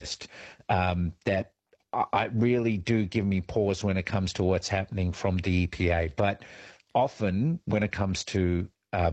list that I really do give me pause when it comes to what's happening from the EPA. But often when it comes to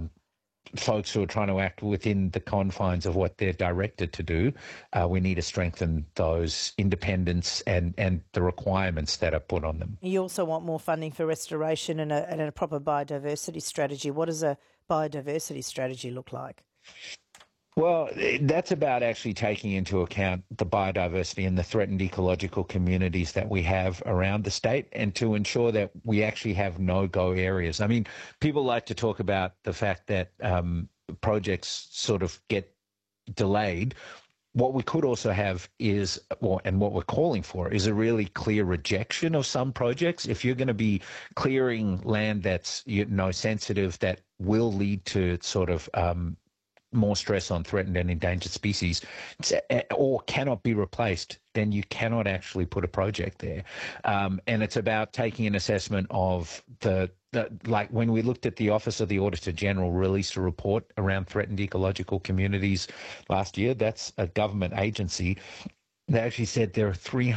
folks who are trying to act within the confines of what they're directed to do, we need to strengthen those independence and the requirements that are put on them. You also want more funding for restoration and a proper biodiversity strategy. What does a biodiversity strategy look like? Well, that's about actually taking into account the biodiversity and the threatened ecological communities that we have around the state, and to ensure that we actually have no-go areas. I mean, people like to talk about the fact that projects sort of get delayed. What we could also have is, and what we're calling for, is a really clear rejection of some projects. If you're going to be clearing land that's sensitive, that will lead to sort of more stress on threatened and endangered species, or cannot be replaced, then you cannot actually put a project there. And it's about taking an assessment of like when we looked at the Office of the Auditor General released a report around threatened ecological communities last year. That's a government agency. They actually said there are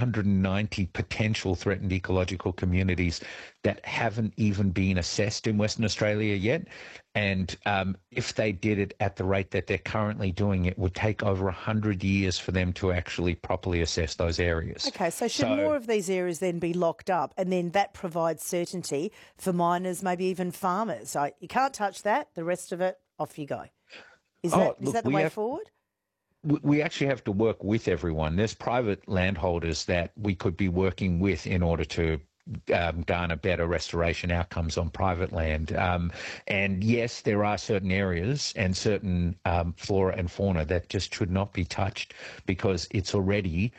390 potential threatened ecological communities that haven't even been assessed in Western Australia yet. And if they did it at the rate that they're currently doing, it would take over 100 years for them to actually properly assess those areas. Okay, so should more of these areas then be locked up, and then that provides certainty for miners, maybe even farmers? So you can't touch that, the rest of it, off you go. Is that the way forward? We actually have to work with everyone. There's private landholders that we could be working with in order to garner better restoration outcomes on private land. And yes, there are certain areas and certain flora and fauna that just should not be touched because it's already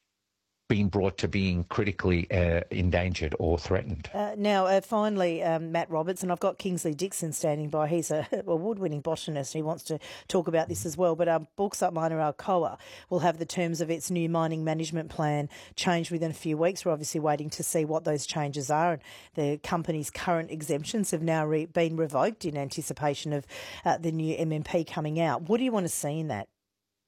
been brought to being critically endangered or threatened. Now, finally, Matt Roberts, and I've got Kingsley Dixon standing by. He's an award-winning botanist. He wants to talk about this as well. But bauxite miner Alcoa will have the terms of its new mining management plan changed within a few weeks. We're obviously waiting to see what those changes are. And the company's current exemptions have now been revoked in anticipation of the new MMP coming out. What do you want to see in that?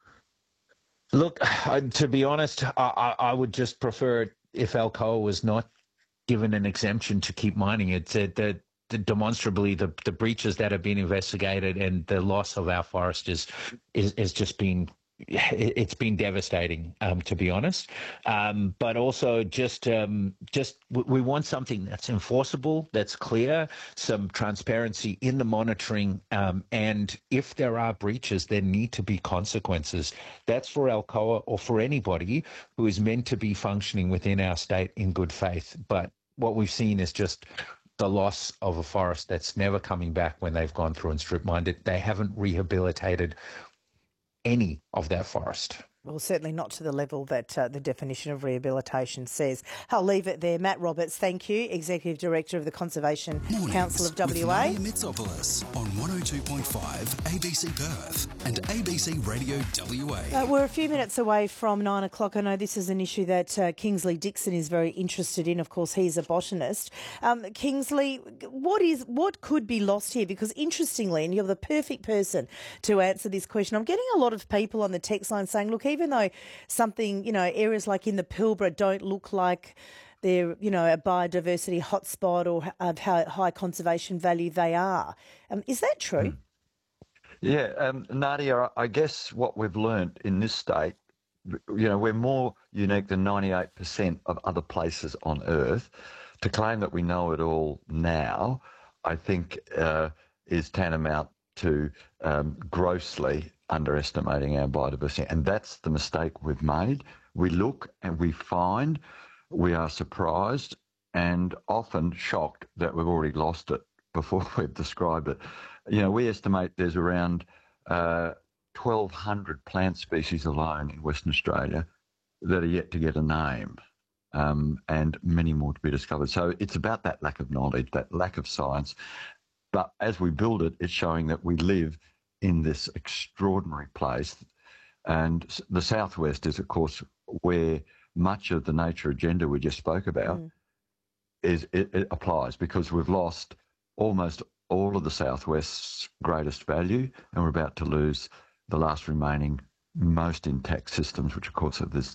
Look, to be honest, I would just prefer it if Alcoa was not given an exemption to keep mining it. Demonstrably, the breaches that have been investigated and the loss of our forest is just been. It's been devastating, to be honest. But also just we want something that's enforceable, that's clear, some transparency in the monitoring. And if there are breaches, there need to be consequences. That's for Alcoa or for anybody who is meant to be functioning within our state in good faith. But what we've seen is just the loss of a forest that's never coming back when they've gone through and strip mined it. They haven't rehabilitated any of that forest. Well, certainly not to the level that the definition of rehabilitation says. I'll leave it there. Matt Roberts, thank you, Executive Director of the Conservation Council of WA. With Nadia Mitsopoulos on 102.5 ABC Perth and ABC Radio WA. We're a few minutes away from 9 o'clock. I know this is an issue that Kingsley Dixon is very interested in. Of course, he's a botanist. Kingsley, what could be lost here? Because interestingly, and you're the perfect person to answer this question, I'm getting a lot of people on the text line saying, look, even though something, areas like in the Pilbara don't look like they're, a biodiversity hotspot or of how high conservation value they are. Is that true? Yeah, Nadia, I guess what we've learnt in this state, we're more unique than 98% of other places on Earth. To claim that we know it all now, I think, is tantamount to grossly underestimating our biodiversity. And that's the mistake we've made. We look and we find, we are surprised and often shocked that we've already lost it before we've described it. We estimate there's around 1,200 plant species alone in Western Australia that are yet to get a name, and many more to be discovered. So it's about that lack of knowledge, that lack of science. But as we build it, it's showing that we live in this extraordinary place. And the Southwest is, of course, where much of the nature agenda we just spoke about it applies, because we've lost almost all of the Southwest's greatest value, and we're about to lose the last remaining most intact systems, which, of course, are this